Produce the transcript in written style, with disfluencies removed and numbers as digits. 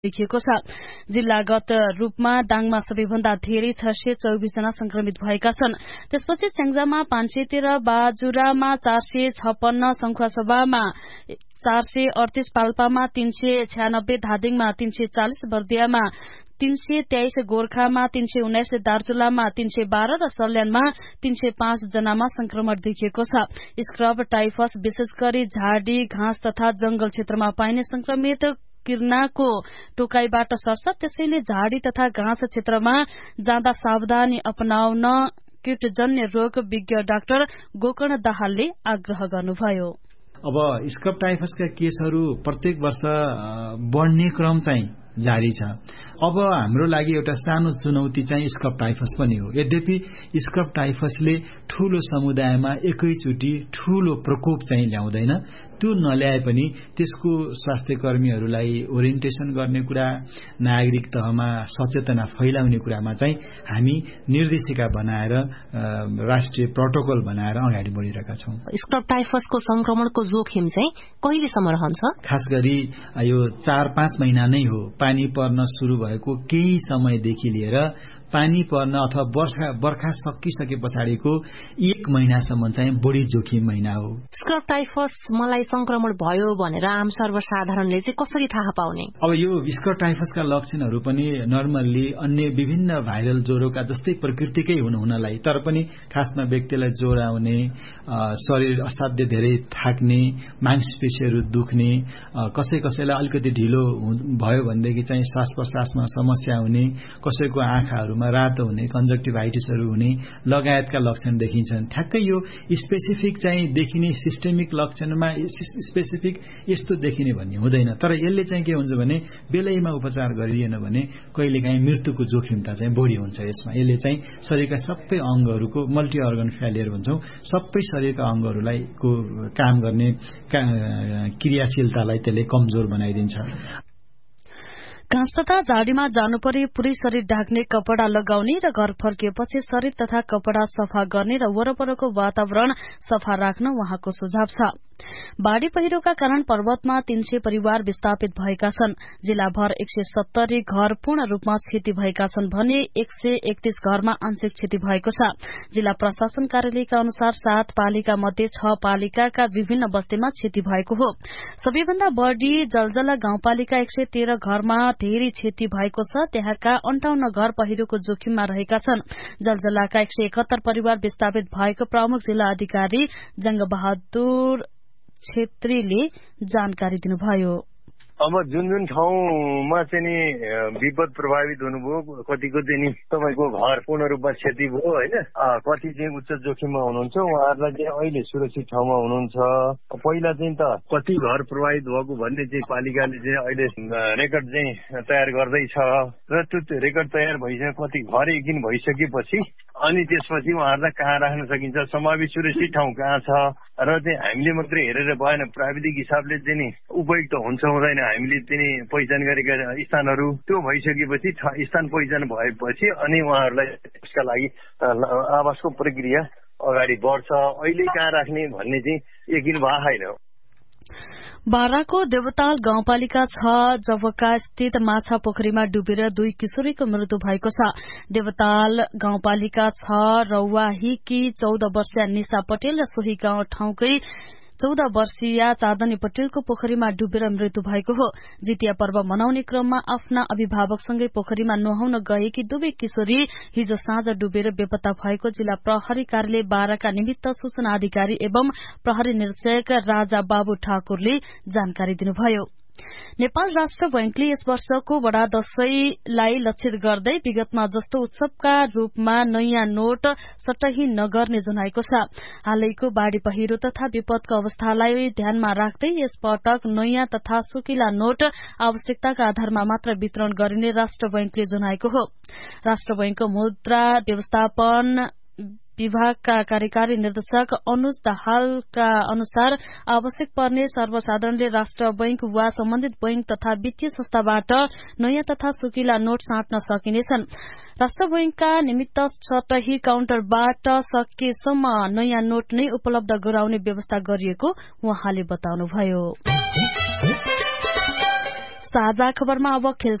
देखिएको छ। जिल्लागत रूपमा दाङमा सबैभन्दा धेरै 624 जना संक्रमित भएका छन्। त्यसपछि स्याङ्जामा 513, बाजुरामा 456, संखुवासभामा 438, पाल्पामा 396, धादिङमा 340, बर्दियामा 323, गोर्खामा 319, दार्चुलामा 312 र सल्यानमा 305 जनामा संक्रमण देखिएको छ। स्क्रब टाइफस विशेष गरी झाडी, घाँस तथा जंगल क्षेत्रमा पाइने संक्रमित किर्नाको टोकाईबाट सर्छ। त्यसैले झाडी तथा घाँस क्षेत्रमा जाँदा सावधानी अपनाउन कीटजन्य रोग विज्ञ डाक्टर गोकर्ण दाहालले आग्रह गर्नुभयो। अब स्क्रब टाइफसका केसहरू प्रत्येक वर्ष बढ्ने क्रम चाहिँ जारी छ। अब हाम्रो लागि एउटा सानो चुनौती चाहिँ स्क्रब टाइफस पनि हो। यद्यपि स्क्रब टाइफसले ठूलो समुदायमा एकैचोटि ठूलो प्रकोप चाहिँ ल्याउँदैन। त्यो नल्याए पनि त्यसको स्वास्थ्य कर्मीहरूलाई ओरिएन्टेसन गर्ने कुरा, नागरिक तहमा सचेतना फैलाउने कुरामा चाहिँ हामी निर्देशिका बनाएर राष्ट्रिय प्रोटोकल बनाएर अगाडि बढिरहेका छौं। स्क्रब टाइफसको संक्रमणको जोखिम चाहिँ कहिलेसम्म रहन्छ? खास गरी यो 4-5 महिना नै हो। पानी पर्न सुरु भएको केही समयदेखि लिएर पानी पर्न अथवा बर्खा सकिसके पछाडिको 1 महिनासम्म चाहिँ बढी जोखिम महिना हो। स्क्रब टाइफस मलाई संक्रमण भयो भनेर आम सर्वसाधारणले चाहिँ कसरी थाहा पाउने? अब यो स्क्रब टाइफसका लक्षणहरू पनि नर्मल्ली अन्य विभिन्न भाइरल ज्वरोका जस्तै प्रकृतिकै हुनलाई, तर पनि खासमा व्यक्तिलाई ज्वरो आउने, शरीर असाध्य धेरै थाक्ने, मांसपेशीहरू दुख्ने, कसैलाई अलिकति ढिलो भयो भनेदेखि चाहिँ श्वास प्रश्वासमा समस्या हुने, कसैको आँखाहरूमा रातो हुने, कन्जक्टिभाइटिसहरू हुने लगायतका लक्षण देखिन्छन्। ठ्याक्कै यो स्पेसिफिक चाहिँ देखिने सिस्टेमिक लक्षणमा स्पेसिफिक यस्तो देखिने भन्ने हुँदैन। तर यसले चाहिँ के हुन्छ भने बेलैमा उपचार गरिएन भने कहिलेकाहीँ मृत्युको जोखिमता चाहिँ बढी हुन्छ। यसमा यसले चाहिँ शरीरका सबै अंगहरूको मल्टी अर्गन फेलियर भन्छौं, सबै शरीरका अंगहरूलाई को काम गर्ने क्रियाशीलतालाई त्यसले कमजोर बनाइदिन्छ। घाँस तथा झाडीमा जानुपरे पुरै शरीर ढाक्ने कपड़ा लगाउने र घर फर्किएपछि शरीर तथा कपड़ा सफा गर्ने र वरपरको वातावरण सफा राख्न उहाँको सुझाव छ। बाढ़ी पहिरोका कारण पर्वतमा 300 परिवार विस्थापित भएका छन्। जिल्लाभर 170 घर पूर्ण रूपमा क्षति भएका छन् भने 131 घरमा आंशिक क्षति भएको छ। जिल्ला प्रशासन कार्यालयका अनुसार 7 पालिका मध्ये 6 पालिकाका विभिन्न बस्तीमा क्षति भएको हो। सबैभन्दा बढ़ी जलजला गाउँपालिका 113 घरमा धेरै क्षति भएको छ। त्यहाँका 58 घर पहिरोको जोखिममा रहेका छन्। जलजलाका 171 परिवार विस्थापित भएको प्रमुख जिल्ला अधिकारी जंगबहादुर छेत्रीले जानकारी दिनुभयो। अब जुन ठाउँमा चाहिँ नि विपद प्रभावित हुनुभयो, कतिको चाहिँ नि तपाईको घर पूर्ण रूपमा क्षति भयो हैन, कति चाहिँ उच्च जोखिममा हुनुहुन्छ उहाँहरूलाई चाहिँ अहिले सुरक्षित ठाउँमा हुनुहुन्छ। पहिला चाहिँ त कति घर प्रभावित भएको भन्ने चाहिँ पालिकाले चाहिँ अहिले रेकर्ड चाहिँ तयार गर्दैछ र त्यो रेकर्ड तयार भइसके कति घर यकिन भइसकेपछि अनि त्यसपछि उहाँहरूलाई कहाँ राख्न सकिन्छ, समावेश सुरक्षित ठाउँ कहाँ छ र चाहिँ हामीले मात्रै हेरेर भएन, प्राविधिक हिसाबले चाहिँ नि उपयुक्त हुन्छ हुँदैन हामीले चाहिँ पहिचान गरेका स्थानहरू त्यो भइसकेपछि स्थान पहिचान भएपछि अनि उहाँहरूलाई त्यसका लागि आवासको प्रक्रिया अगाडि बढ्छ। अहिले कहाँ राख्ने भन्ने चाहिँ यकिन भएको छैन। बाराको देवताल गाउँपालिका 6 जवका स्थित माछा पोखरीमा डुबेर 2 किशोरीको मृत्यु भएको छ। देवताल गाउँपालिका 6 रौवाहीकी 14 वर्षीय निशा पटेल र सोही गाउँ ठाउँकै 14 वर्षीय चाँदनी पटेलको पोखरीमा डुबेर मृत्यु भएको हो। जितिया पर्व मनाउने क्रममा आफ्ना अभिभावकसँगै पोखरीमा नुहाउन गएकी दुवै किशोरी हिजो साँझ डुबेर बेपत्ता भएको जिल्ला प्रहरी कार्यालय बाराका निमित्त सूचना अधिकारी एवं प्रहरी निरीक्षक राजा बाबु ठाकुरले जानकारी दिनुभयो। नेपाल राष्ट्र बैंकले यस वर्षको बडा दशैंलाई लक्षित गर्दै विगतमा जस्तो उत्सवका रूपमा नयाँ नोट सट्टही नगर्ने जनाएको छ। हालैको बाढ़ी पहिरो तथा विपदको अवस्थालाई ध्यानमा राख्दै यस पटक नयाँ तथा सुकिला नोट आवश्यकताका आधारमा मात्र वितरण गरिने राष्ट्र बैंकले जनाएको हो। राष्ट्र बैंकको मुद्रा व्यवस्थापन विभागका कार्यकारी निर्देशक अनुज दाहालका अनुसार आवश्यक पर्ने सर्वसाधारणले राष्ट्र बैंक वा सम्बन्धित बैंक तथा वित्तीय संस्थाबाट नयाँ तथा सुकिला नोट साट्न सकिनेछन्। राष्ट्र बैंकका निमित्त सतही काउन्टरबाट सकेसम्म नयाँ नोट नै उपलब्ध गराउने व्यवस्था गरिएको उहाँले बताउनुभयो। ताजा खबरमा अब खेल